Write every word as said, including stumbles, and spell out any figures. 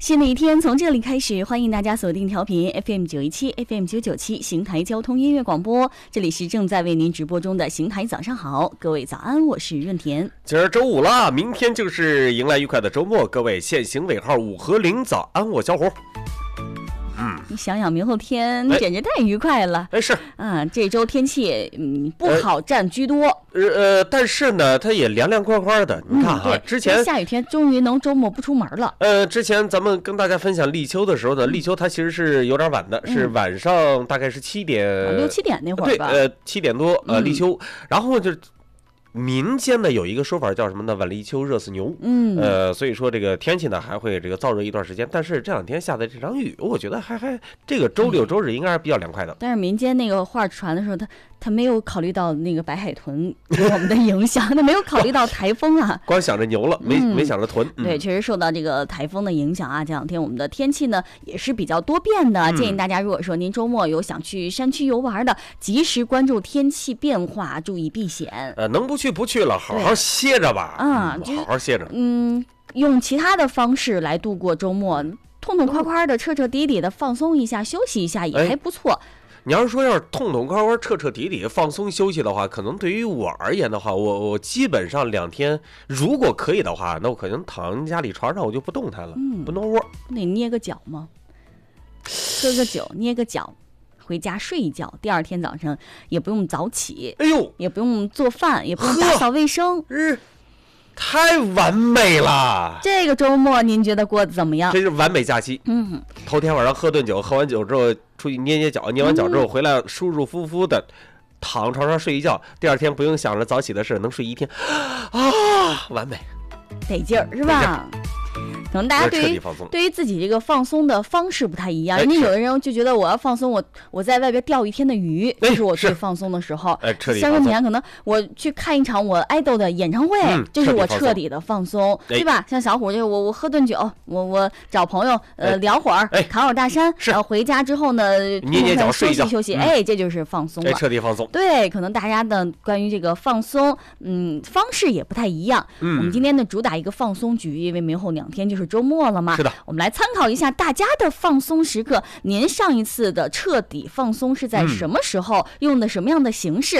新的一天从这里开始，欢迎大家锁定调频 F M 九一七 F M 九九七邢台交通音乐广播，这里是正在为您直播中的邢台早上好，各位早安，我是润田。 今儿周五了，明天就是迎来愉快的周末，各位限行尾号五和零早安，我小虎。 嗯，你想想明后天简直太愉快了。 哎，是啊，这周天气嗯不好占居多。 呃呃，但是呢，它也凉凉快快的。你看哈， 嗯、 之前下雨天终于能周末不出门了。 呃，之前咱们跟大家分享立秋的时候呢，立秋它其实是有点晚的，嗯、是晚上大概是七点、 啊、六七点那会儿吧。 对，呃，七点多呃立秋，嗯、然后就。民间呢有一个说法叫什么呢？晚立秋热死牛。嗯，呃，所以说这个天气呢还会这个燥热一段时间。但是这两天下的这场雨，我觉得还还这个周六周日应该是比较凉快的。 但是民间那个话传的时候，他他没有考虑到那个白海豚给我们的影响，他没有考虑到台风啊。 光想着牛了，没、嗯、没想着豚。 嗯、对，确实受到这个台风的影响啊。这两天我们的天气呢也是比较多变的，嗯、建议大家如果说您周末有想去山区游玩的，及时关注天气变化，注意避险。 呃，能不去不去了，好好歇着吧。 啊、 嗯，好好歇着。 嗯，用其他的方式来度过周末，痛痛快快的、彻彻底底的放松一下、休息一下也还不错。哎， 你要是说要是痛痛快快、彻彻底底放松休息的话，可能对于我而言的话，我我基本上两天，如果可以的话，那我可能躺家里床上我就不动弹了，嗯，不挪窝。 那你捏个脚吗？喝个酒，捏个脚。回家睡一觉，第二天早上也不用早起， 哎呦， 也不用做饭，也不用打扫卫生， 嗯，太完美了。 这个周末您觉得过得怎么样？ 这是完美假期。嗯，头天晚上喝顿酒，喝完酒之后出去捏捏脚，捏完脚之后回来舒舒服服的躺床上睡一觉，第二天不用想着早起的事，能睡一天，啊，完美， 得劲儿是吧？可能大家对于对于自己这个放松的方式不太一样，人家有的人就觉得我要放松，我我在外边钓一天的鱼，这是我最放松的时候。 哎，彻底像之前可能我去看一场我爱豆的演唱会， 嗯、 这是我彻底的放松，对吧？像小虎就我我喝顿酒，我我找朋友呃、哎、聊会儿，哎、侃会儿大山，然后回家之后呢捏捏脚睡一觉休息休息，嗯、哎，这就是放松了， 哎，彻底放松。 对，可能大家的关于这个放松，嗯，方式也不太一样。嗯，我们今天呢主打一个放松局，因为明后两天就是周末了嘛。 是的， 我们来参考一下大家的放松时刻。您上一次的彻底放松是在什么时候，嗯、用的什么样的形式？